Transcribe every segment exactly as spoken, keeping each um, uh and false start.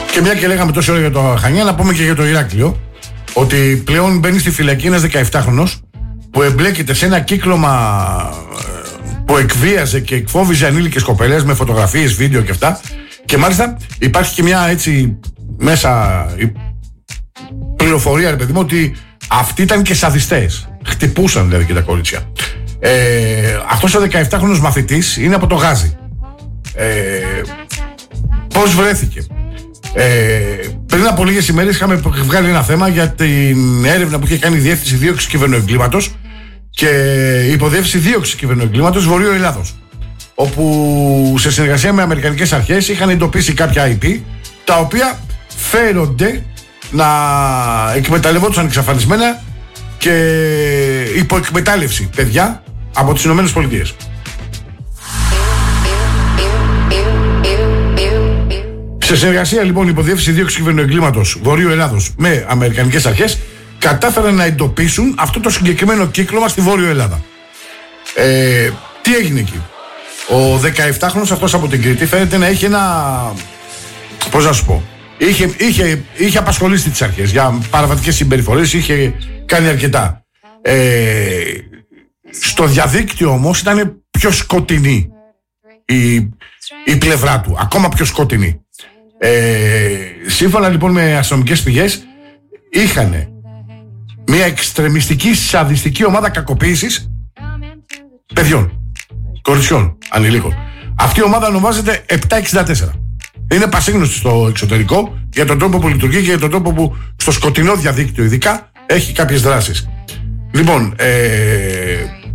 Και μια και λέγαμε τόση ώρα για το Χανιά, να πούμε και για το Ηράκλειο. Ότι πλέον μπαίνει στη φυλακή ένας δεκαεφτάχρονος που εμπλέκεται σε ένα κύκλωμα που εκβίαζε και εκφόβιζε ανήλικες κοπέλες με φωτογραφίες, βίντεο και αυτά. Και μάλιστα υπάρχει και μια έτσι μέσα πληροφορία, ρε παιδί μου, ότι αυτοί ήταν και σαδιστές. Χτυπούσαν δηλαδή και τα κορίτσια. Ε, αυτός ο δεκαεφτάχρονος μαθητής είναι από το Γάζι. Ε, πώς βρέθηκε? Ε, πριν από λίγες ημέρες είχαμε βγάλει ένα θέμα για την έρευνα που είχε κάνει η Διεύθυνση Δίωξης Κυβερνοεγκλήματος και η Υποδιεύθυνση Δίωξης Κυβερνοεγκλήματος Βορείου Ελλάδος, όπου σε συνεργασία με αμερικανικές αρχές είχαν εντοπίσει κάποια άι πι τα οποία φέρονται να εκμεταλλευόντουσαν εξαφανισμένα και υποεκμετάλλευση παιδιά από τις Ηνωμένες Πολιτείες. Σε συνεργασία λοιπόν η Υποδιεύθυνση Δίωξης Κυβερνοεγκλήματος Βορείου Ελλάδος με αμερικανικές αρχές κατάφεραν να εντοπίσουν αυτό το συγκεκριμένο κύκλωμα στη Βόρειο Ελλάδα. Ε, τι έγινε εκεί? Ο δεκαεφτάχρονος αυτός από την Κρήτη φαίνεται να έχει ένα, πώς να σου πω, είχε, είχε, είχε απασχολήσει τις αρχές για παραβατικές συμπεριφορές, είχε κάνει αρκετά. Ε, στο διαδίκτυο όμως ήταν πιο σκοτεινή η, η πλευρά του, ακόμα πιο σκοτεινή. Ε, σύμφωνα λοιπόν με αστυνομικές πηγές, είχαν μια εξτρεμιστική σαδιστική ομάδα κακοποίησης παιδιών, κοριτσιών, ανηλίκων. Αυτή η ομάδα ονομάζεται επτακόσια εξήντα τέσσερα. Είναι πασίγνωστη στο εξωτερικό για τον τρόπο που λειτουργεί και για τον τρόπο που στο σκοτεινό διαδίκτυο ειδικά έχει κάποιες δράσεις. Λοιπόν, ε,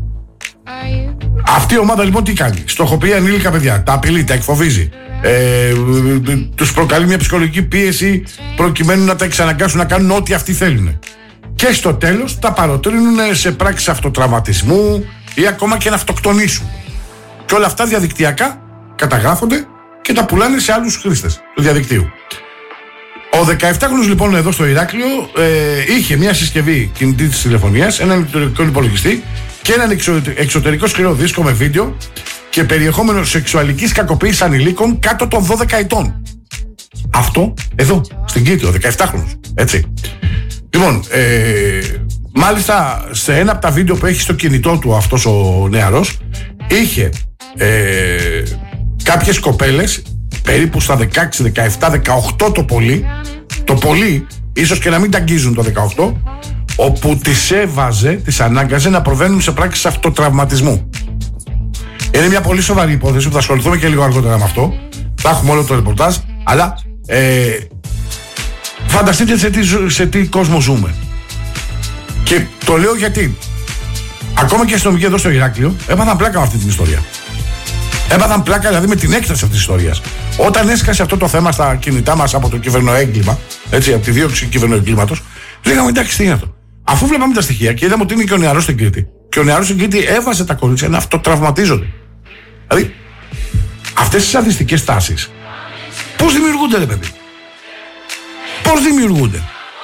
αυτή η ομάδα λοιπόν τι κάνει? Στοχοποιεί ανήλικα παιδιά, τα απειλεί, τα εκφοβίζει, ε, τους προκαλεί μια ψυχολογική πίεση προκειμένου να τα εξαναγκάσουν να κάνουν ό,τι αυτοί θέλουν. Και στο τέλος τα παροτρύνουν σε πράξεις αυτοτραυματισμού ή ακόμα και να αυτοκτονήσουν. Και όλα αυτά διαδικτυακά καταγράφονται και τα πουλάνε σε άλλους χρήστες του διαδικτύου. Ο δεκαεφτάχρονος λοιπόν εδώ στο Ηράκλειο ε, είχε μια συσκευή κινητής τηλεφωνίας, έναν ηλεκτρονικό υπολογιστή και έναν εξω, εξωτερικό σκληρό δίσκο με βίντεο και περιεχόμενο σεξουαλικής κακοποίησης ανηλίκων κάτω των δώδεκα ετών. Αυτό εδώ στην Κρήτη, ο δεκαεφτάχρονος. Έτσι. Λοιπόν, ε, μάλιστα σε ένα από τα βίντεο που έχει στο κινητό του αυτός ο νεαρός, είχε ε, κάποιες κοπέλες περίπου στα δεκαέξι, δεκαεπτά, δεκαοκτώ το πολύ, το πολύ, ίσως και να μην τα αγγίζουν το δεκαοκτώ, όπου τις έβαζε, τις ανάγκαζε να προβαίνουν σε πράξεις αυτοτραυματισμού. Είναι μια πολύ σοβαρή υπόθεση που θα ασχοληθούμε και λίγο αργότερα με αυτό. Θα έχουμε όλο το ρεπορτάζ, αλλά ε, φανταστείτε σε τι, σε τι κόσμο ζούμε. Και το λέω γιατί ακόμα και οι αστυνομικοί εδώ στο Ηράκλειο έπαθαν πλάκα με αυτή την ιστορία. Έπαθαν πλάκα δηλαδή με την έκταση αυτής της ιστορίας. Όταν έσκασε αυτό το θέμα στα κινητά μας από το κυβερνοέγκλημα, έτσι, από τη δίωξη κυβερνοεγκλήματος, λέγαμε εντάξει, τι είναι αυτό? Αφού βλέπαμε τα στοιχεία και είδαμε ότι είναι και ο νεαρός στην Κρήτη, και ο νεαρός στην Κρήτη έβαζε τα κορίτσια να αυτοτραυματίζονται. Δηλαδή, αυτές τις σαδιστικές τάσεις πώς δημιουργούνται, ρε παιδί? Πώς δημιουργούνται?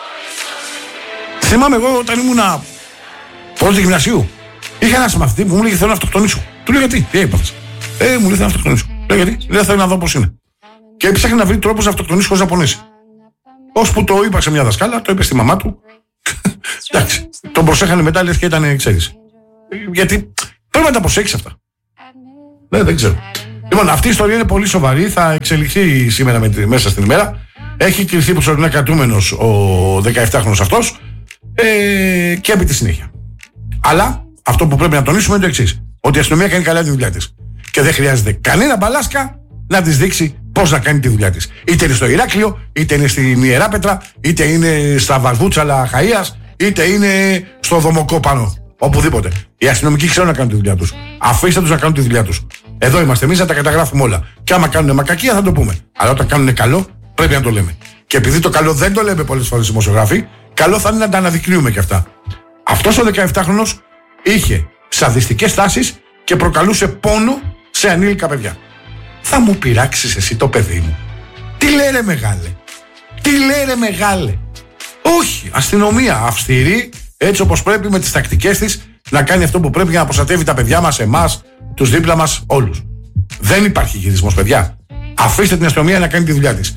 Θυμάμαι εγώ όταν ήμουνα πρώτη γυμνασίου, είχα ένα μαθητή που μου έλεγε θέλω να αυτοκτονήσω. Του λέω γιατί, τι έπαθες? Ε, μου λέει θέλω να αυτοκτονήσω. Λέω γιατί, λέω θέλω να δω πώς είναι. Και έψαχνε να βρει τρόπους να αυτοκτονήσει χωρίς να πονέσει. Ώσπου το είπα σε μια δασκάλα, το είπε στη μαμά του. Εντάξει, τον προσέχανε μετά, λες και ήταν, ξέρεις. Γιατί πρέπει να τα προσέξεις αυτά. Ναι, δεν ξέρω. Λοιπόν, αυτή η ιστορία είναι πολύ σοβαρή, θα εξελιχθεί σήμερα με, μέσα στην ημέρα. Έχει κληθεί προσωρινά κρατούμενος ο δεκαεφτάχρονος αυτός ε, και επί τη συνέχεια. Αλλά αυτό που πρέπει να τονίσουμε είναι το εξής: ότι η αστυνομία κάνει καλά τη δουλειά της. Και δεν χρειάζεται κανένα μπαλάσκα να της δείξει πώς να κάνει τη δουλειά της. Είτε είναι στο Ηράκλειο, είτε είναι στην Ιεράπετρα, είτε είναι στα Βαρβούτσαλα Χαΐας, είτε είναι στο Δομοκό πάνω. Οπουδήποτε. Οι αστυνομικοί ξέρουν να κάνουν τη δουλειά τους. Αφήστε τους να κάνουν τη δουλειά τους. Εδώ είμαστε εμείς να τα καταγράφουμε όλα. Και άμα κάνουν μακακία θα το πούμε. Αλλά όταν κάνουν καλό, πρέπει να το λέμε. Και επειδή το καλό δεν το λέμε πολλές φορές οι δημοσιογράφοι, καλό θα είναι να τα αναδεικνύουμε κι αυτά. Αυτός ο δεκαεφτάχρονος είχε σαδιστικές τάσεις και προκαλούσε πόνο σε ανήλικα παιδιά. Θα μου πειράξεις εσύ το παιδί μου? Τι λέρε μεγάλε? Τι λέρε μεγάλε? Όχι, αστυνομία αυστηρή, έτσι όπως πρέπει, με τις τακτικές της, να κάνει αυτό που πρέπει για να προστατεύει τα παιδιά μας, εμάς, τους δίπλα μας, όλους. Δεν υπάρχει γυρισμός, παιδιά. Αφήστε την αστυνομία να κάνει τη δουλειά της.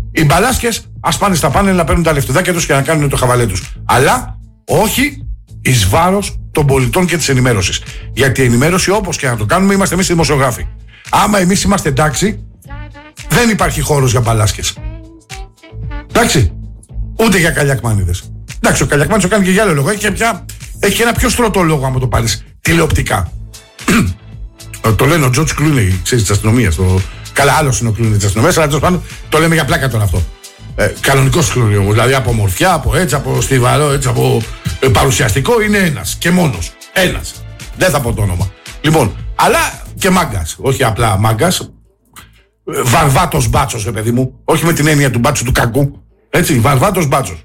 Οι μπαλάσκες ας πάνε στα πάνελ να παίρνουν τα λεφτουδάκια τους και να κάνουν το χαβαλέ τους. Αλλά όχι εις βάρος των πολιτών και της ενημέρωσης. Γιατί η ενημέρωση, όπως και να το κάνουμε, είμαστε εμείς οι δημοσιογράφοι. Άμα εμείς είμαστε εντάξει, δεν υπάρχει χώρος για μπαλάσκες. Εντάξει. Ούτε για καλιακμάνιδες. Εντάξει, ο Καλιακμάνης το κάνει και για άλλο λόγο. Έχει και, πια, έχει και ένα πιο στρωτό λόγο, άμα το πάρεις τηλεοπτικά. Το λένε ο Τζορτζ Κλούνεϊ, ξέρεις, της αστυνομίας. Το... Καλά, άλλος είναι ο Κλούνεϊ της αστυνομίας, αλλά τέλος πάντων το λέμε για πλάκα τώρα αυτό. Ε, κανονικός Κλούνεϊ όμως. Δηλαδή από μορφιά, από έτσι, από στιβαρό, έτσι, από ε, παρουσιαστικό είναι ένας και μόνος. Ένας. Δεν θα πω το όνομα. Λοιπόν, αλλά και μάγκας. Όχι απλά μάγκας. Βαρβάτος μπάτσος, ρε παιδί μου. Όχι με την έννοια του μπάτσου του κακού. Έτσι, βαρβάτος μπάτσος.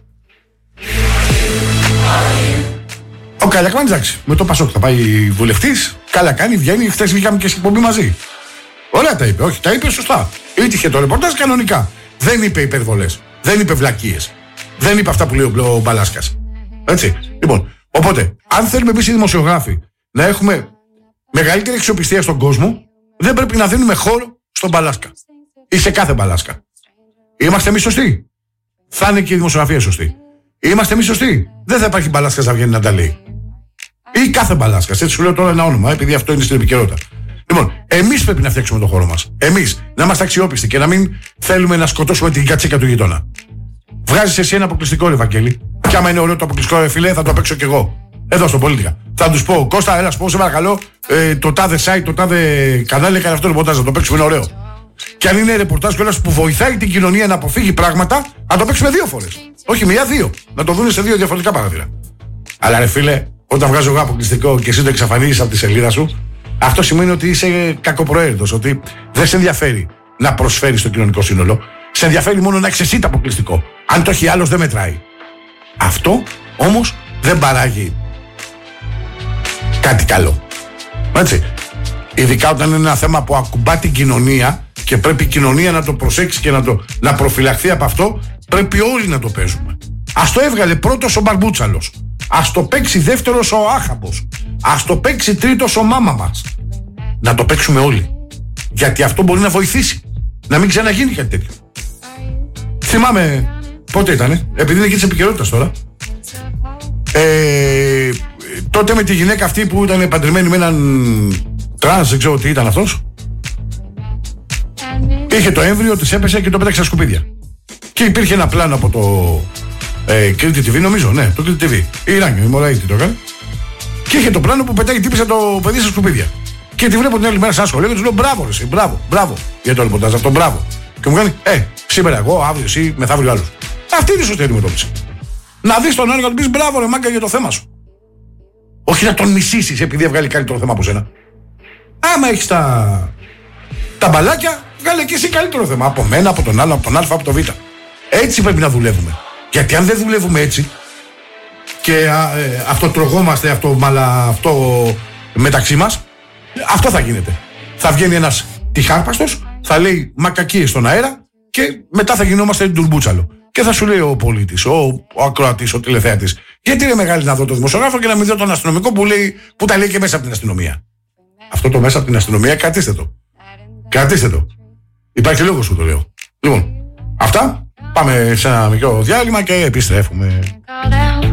Ο Καλιακμάνης, εντάξει, με το Πασόκ θα πάει βουλευτής. Καλά κάνει, βγαίνει. Χθες βγήκαμε και στην εκπομπή μαζί. Ωραία τα είπε, όχι, τα είπε σωστά. Ήτυχε το ρεπορτάζ κανονικά. Δεν είπε υπερβολές. Δεν είπε βλακίες. Δεν είπε αυτά που λέει ο Μπαλάσκας. Έτσι. Λοιπόν, οπότε, αν θέλουμε εμείς οι δημοσιογράφοι να έχουμε μεγαλύτερη αξιοπιστία στον κόσμο, δεν πρέπει να δίνουμε χώρο στον Μπαλάσκα. Ή σε κάθε Μπαλάσκα. Είμαστε εμείς σωστοί. Θα είναι και η δημοσιογραφία σωστή. Είμαστε εμείς σωστοί. Δεν θα υπάρχει Μπαλάσκας να βγαίνει να τα λέει. Ή κάθε Μπαλάσκας. Έτσι σου λέω τώρα ένα όνομα, επειδή αυτό είναι στην επικαιρότητα. Λοιπόν, εμείς πρέπει να φτιάξουμε τον χώρο μας. Εμείς να είμαστε αξιόπιστοι και να μην θέλουμε να σκοτώσουμε την κατσίκα του γειτόνα. Βγάζεις εσύ ένα αποκλειστικό, ρε Βαγγέλη. Και άμα είναι ωραίο το αποκλειστικό, ρε φίλε, θα το παίξω κι εγώ. Εδώ στο Πολίτικα. Θα τους πω, Κώστα, έλα, πω, σε παρακαλώ, ε, το τάδε site, το τάδε κανάλι έκανε αυτό το ρεπορτάζ. Να το παίξουμε, είναι ωραίο. Και αν είναι ρεπορτάζ κιόλας που βοηθάει την κοινωνία να αποφύγει πράγματα, να το παίξουμε δύο φορές. Όχι μία, δύο. Να το δουν σε δύο διαφορετικά παράθυρα. Αλλά ρε φίλε, όταν βγάζω εγώ αποκλειστικό και εσύ το εξαφανίζεις από τη σελίδα σου, αυτό σημαίνει ότι είσαι κακοπροαίρετος, ότι δεν σε ενδιαφέρει να προσφέρεις στο κοινωνικό σύνολο. Σε ενδιαφέρει μόνο να έχεις εσύ το αποκλειστικό. Αν το έχει άλλος, δεν μετράει. Αυτό όμως δεν παράγει κάτι καλό. Έτσι. Ειδικά όταν είναι ένα θέμα που ακουμπά την κοινωνία και πρέπει η κοινωνία να το προσέξει και να, το, να προφυλαχθεί από αυτό, πρέπει όλοι να το παίζουμε. Ας το έβγαλε πρώτος ο Μπαρμπούτσαλος. Ας το παίξει δεύτερος ο Άχαμπος. Ας το παίξει τρίτος ο Μάμα μας. Να το παίξουμε όλοι. Γιατί αυτό μπορεί να βοηθήσει. Να μην ξαναγίνει κάτι τέτοιο. Θυμάμαι πότε ήτανε, επειδή είναι και της επικαιρότητας τώρα. Ε, τότε με τη γυναίκα αυτή που ήταν παντρεμένη με έναν τρανς, δεν ξέρω τι ήταν αυτός. Είχε το έμβριο, της έπεσε και το πέταξε στα σκουπίδια. Και υπήρχε ένα πλάνο από το ε, Κρήτη τι βι, νομίζω, ναι, το Κρήτη τι βι. Η Ράνιο, η Μωραήτη το έκανε. Και είχε το πλάνο που πετάει, τύπησε το παιδί στα σκουπίδια. Και τη βλέπω την άλλη μέρα σαν σχολείο και του λέω μπράβο, εσύ, μπράβο, μπράβο για το ρεπορτάζ αυτό, μπράβο. Και μου κάνει, ε, σήμερα εγώ, αύριο εσύ, μεθαύριο άλλος. Αυτή είναι η σωστή αντιμετώπιση. Να δεις τον άλλο και να του πεις μπράβο, ρε μάγκα, για το θέμα σου. Όχι να τον μισήσεις επειδή βγάλει καλύτερο θέμα από σένα. Άμα έχεις τα, τα μπαλάκια, βγάλε και εσύ καλύτερο θέμα. Από μένα, από τον άλλο, από τον Α, από τον Β. Έτσι πρέπει να δουλεύουμε. Γιατί αν δεν δουλεύουμε έτσι και α, ε, αυτοτρογόμαστε αυτό, μαλα, αυτό μεταξύ μας, αυτό θα γίνεται. Θα βγαίνει ένας τυχάρπαστος, θα λέει μακακίες στον αέρα και μετά θα γινόμαστε τουρμπούτσαλο. Και θα σου λέει ο πολίτης, ο, ο ακροατής, ο τηλεθεατής, γιατί είναι μεγάλη να δω τον δημοσιογράφο και να μην δω τον αστυνομικό που, λέει, που τα λέει και μέσα από την αστυνομία. Αυτό το μέσα από την αστυνομία, κρατήστε το. Κρατήστε το. Υπάρχει λόγος που το λέω. Λοιπόν, αυτά. Πάμε σε ένα μικρό διάλειμμα και επιστρέφουμε.